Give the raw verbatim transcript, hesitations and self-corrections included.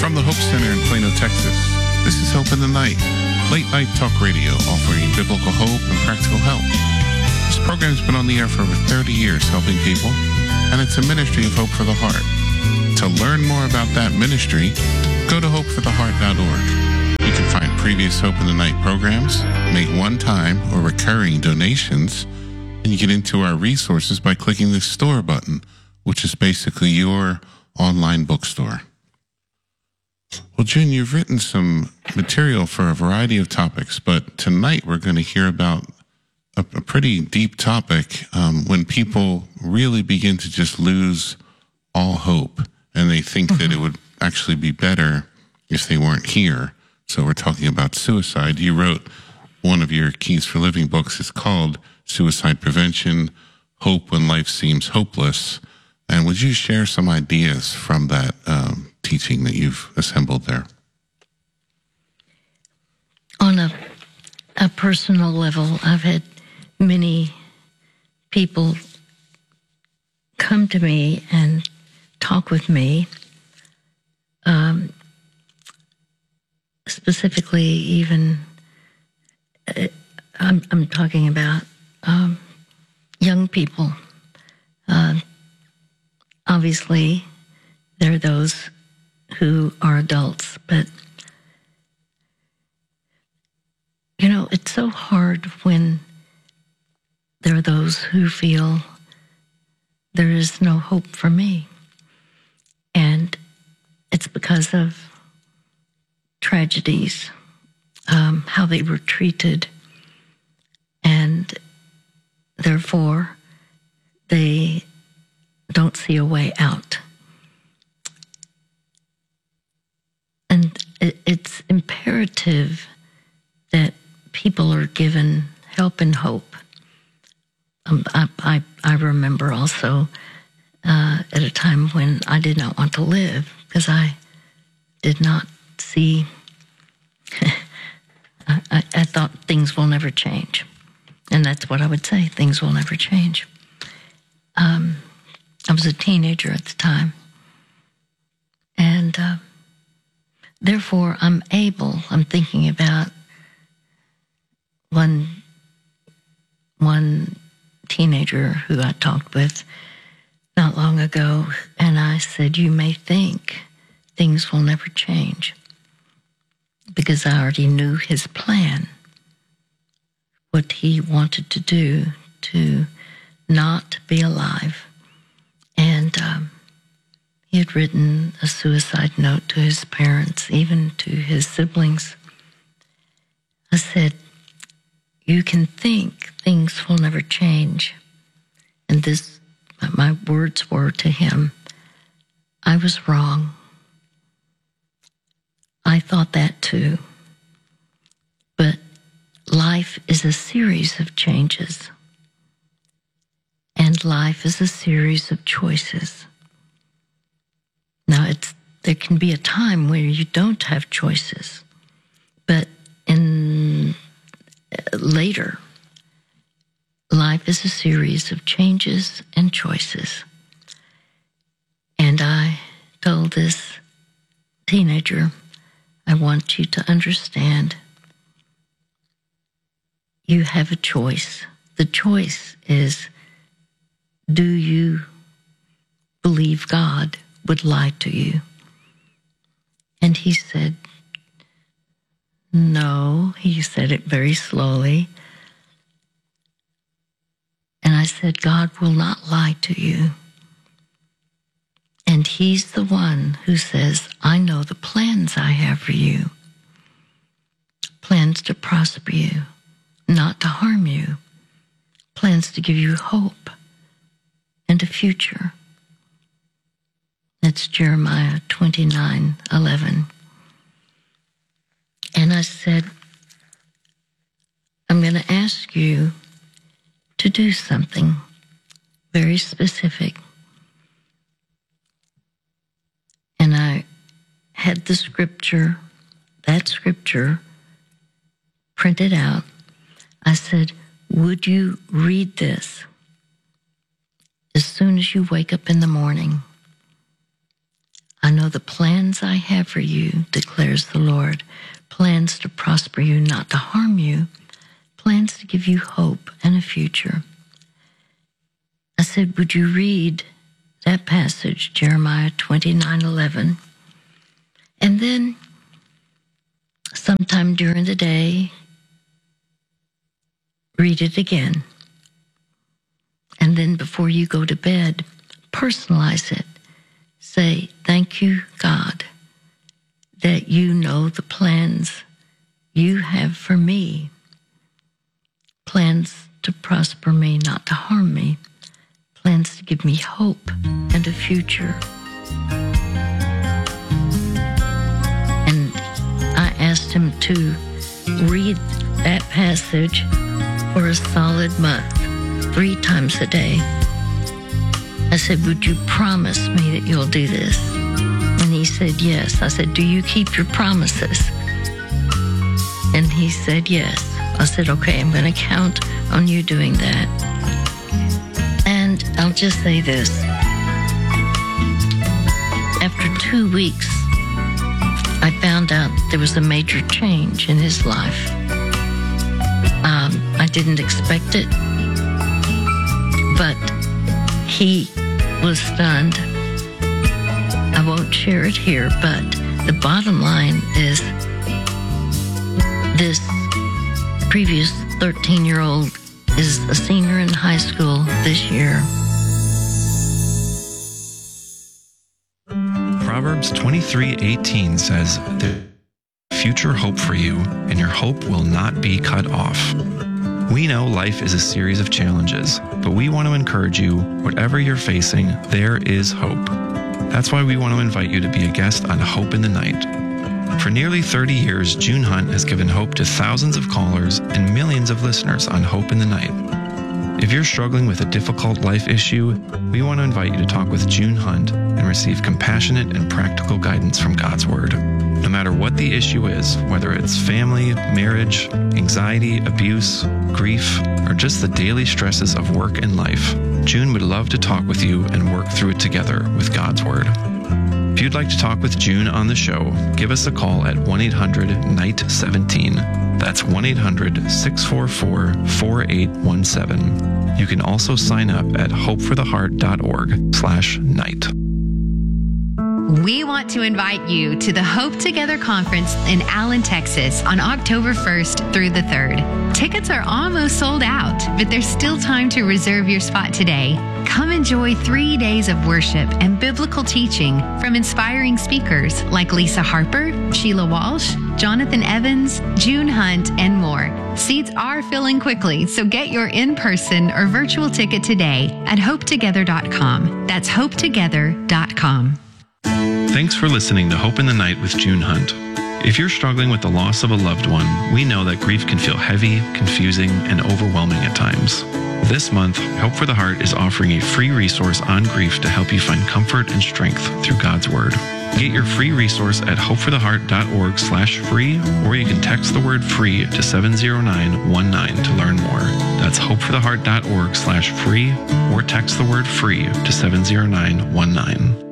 From the Hope Center in Plano, Texas, this is Hope in the Night, late night talk radio offering biblical hope and practical help. This program's been on the air for over thirty years helping people, and it's a ministry of Hope for the Heart. To learn more about that ministry, go to hope for the heart dot org. You can find previous Hope in the Night programs, make one-time or recurring donations, and you get into our resources by clicking the store button, which is basically your online bookstore. Well, June, you've written some material for a variety of topics, but tonight we're going to hear about a, a pretty deep topic um, when people really begin to just lose all hope, and they think mm-hmm. that it would actually be better if they weren't here. So we're talking about suicide. You wrote one of your Keys for Living books. It's called Suicide Prevention, Hope When Life Seems Hopeless. And would you share some ideas from that um, teaching that you've assembled there? On a, a personal level, I've had many people come to me and talk with me, um, specifically even, uh, I'm, I'm talking about um, young people. Uh, obviously, there are those who are adults, but you know, it's so hard when there are those who feel there is no hope for me. And it's because of tragedies, um, how they were treated, and therefore they don't see a way out. And it, it's imperative that people are given help and hope. Um, I, I, I remember also uh, at a time when I did not want to live because I did not see, I, I, I thought things will never change. And that's what I would say, things will never change. Um, I was a teenager at the time. And uh, therefore, I'm able, I'm thinking about one, one teenager who I talked with not long ago, and I said, you may think things will never change, because I already knew his plan, what he wanted to do to not be alive. And um, he had written a suicide note to his parents, even to his siblings. I said, you can think things will never change. And this, my words were to him, I was wrong. I thought that too. But life is a series of changes. And life is a series of choices. Now, it's there can be a time where you don't have choices. But in uh, later, life is a series of changes and choices. And I told this teenager, I want you to understand you have a choice. The choice is, do you believe God would lie to you? And he said, no. He said it very slowly. And I said, God will not lie to you. And he's the one who says, I know the plans I have for you. Plans to prosper you, not to harm you. Plans to give you hope and a future. That's Jeremiah twenty-nine eleven. And I said, I'm going to ask you to do something very specific. And I had the scripture, that scripture, printed out. I said, would you read this as soon as you wake up in the morning? I know know the plans I have for you, declares the Lord, plans to prosper you, not to harm you, plans to give you hope and a future. I said, would you read that passage, Jeremiah twenty-nine eleven? And then sometime during the day, read it again. And then before you go to bed, personalize it. Say, thank you, God, that you know the plans you have for me. Plans to prosper me, not to harm me. Plans to give me hope and a future. And I asked him to read that passage for a solid month, three times a day. I said, would you promise me that you'll do this? And he said, yes. I said, do you keep your promises? And he said, yes. I said, okay, I'm going to count on you doing that. And I'll just say this. After two weeks, I found out there was a major change in his life. Um, I didn't expect it, but he was stunned. I won't share it here, but the bottom line is this previous thirteen-year-old is a senior in high school this year. Proverbs twenty-three eighteen says, "There's future hope for you, and your hope will not be cut off." We know life is a series of challenges, but we want to encourage you, whatever you're facing, there is hope. That's why we want to invite you to be a guest on Hope in the Night. For nearly thirty years, June Hunt has given hope to thousands of callers and millions of listeners on Hope in the Night. If you're struggling with a difficult life issue, we want to invite you to talk with June Hunt and receive compassionate and practical guidance from God's Word. No matter what the issue is, whether it's family, marriage, anxiety, abuse, grief, or just the daily stresses of work and life, June would love to talk with you and work through it together with God's Word. If you'd like to talk with June on the show, give us a call at one eight hundred N I G H T seventeen. That's one eight hundred, six four four, four eight one seven. You can also sign up at hopefortheheart.org slash night. We want to invite you to the Hope Together Conference in Allen, Texas on October first through the third. Tickets are almost sold out, but there's still time to reserve your spot today. Come enjoy three days of worship and biblical teaching from inspiring speakers like Lisa Harper, Sheila Walsh, Jonathan Evans, June Hunt, and more. Seats are filling quickly, so get your in-person or virtual ticket today at hope together dot com. That's hope together dot com. Thanks for listening to Hope in the Night with June Hunt. If you're struggling with the loss of a loved one, we know that grief can feel heavy, confusing, and overwhelming at times. This month, Hope for the Heart is offering a free resource on grief to help you find comfort and strength through God's Word. Get your free resource at hopefortheheart.org slash free, or you can text the word free to seven zero nine one nine to learn more. That's hopefortheheart.org slash free, or text the word free to seven zero nine one nine.